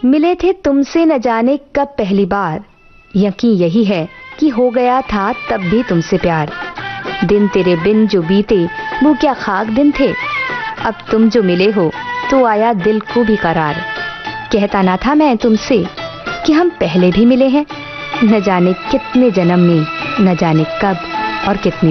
मिले थे तुमसे न जाने कब पहली बार, यकीन यही है कि हो गया था तब भी तुमसे प्यार। दिन तेरे बिन जो बीते वो क्या खाक दिन थे, अब तुम जो मिले हो तो आया दिल को भी करार। कहता ना था मैं तुमसे कि हम पहले भी मिले हैं, न जाने कितने जन्म में, न जाने कब और कितनी